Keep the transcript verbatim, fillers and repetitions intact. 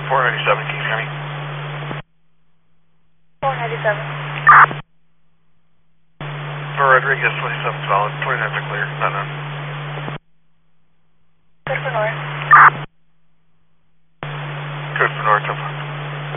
four ninety-seven, Kings County. four ninety-seven. For Rodriguez, twenty-seven solid, twenty-nines are clear, not none. Good for north.